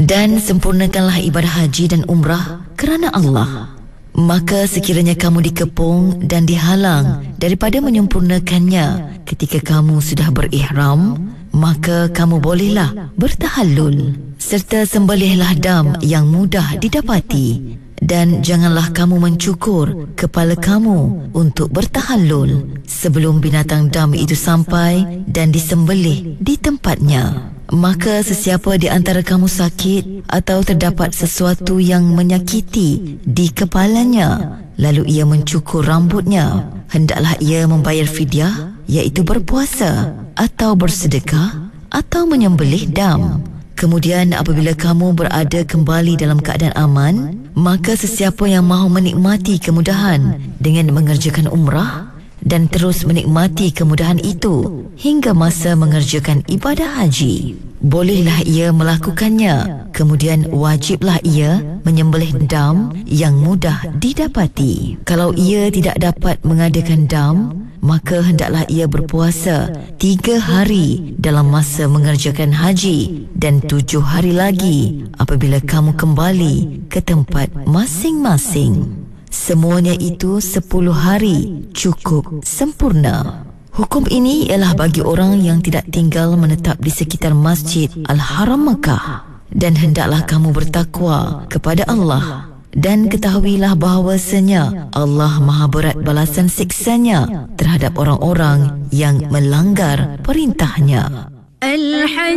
dan sempurnakanlah ibadah haji dan umrah kerana Allah. Maka sekiranya kamu dikepung dan dihalang daripada menyempurnakannya ketika kamu sudah berihram, maka kamu bolehlah bertahallul, serta sembelihlah dam yang mudah didapati, dan janganlah kamu mencukur kepala kamu untuk bertahallul sebelum binatang dam itu sampai dan disembelih di tempatnya. Maka sesiapa di antara kamu sakit atau terdapat sesuatu yang menyakiti di kepalanya, lalu ia mencukur rambutnya, hendaklah ia membayar fidyah, iaitu berpuasa atau bersedekah atau menyembelih dam. Kemudian apabila kamu berada kembali dalam keadaan aman, maka sesiapa yang mahu menikmati kemudahan dengan mengerjakan umrah dan terus menikmati kemudahan itu hingga masa mengerjakan ibadah haji, bolehlah ia melakukannya. Kemudian wajiblah ia menyembelih dam yang mudah didapati. Kalau ia tidak dapat mengadakan dam, maka hendaklah ia berpuasa 3 hari dalam masa mengerjakan haji dan 7 hari lagi apabila kamu kembali ke tempat masing-masing. Semuanya itu 10 hari cukup sempurna. Hukum ini ialah bagi orang yang tidak tinggal menetap di sekitar Masjid Al-Haram Mekah. Dan hendaklah kamu bertakwa kepada Allah, dan ketahuilah bahawasanya Allah maha berat balasan siksanya terhadap orang-orang yang melanggar perintahnya.